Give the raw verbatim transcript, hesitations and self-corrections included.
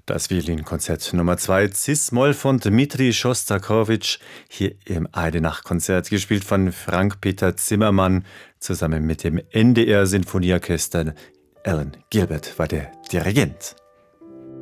Das Violinkonzert Nummer zwei Cis-Moll von Dmitri Schostakowitsch, hier im Eidenach-Konzert, gespielt von Frank-Peter Zimmermann, zusammen mit dem N D R-Sinfonieorchester. Alan Gilbert war der Dirigent.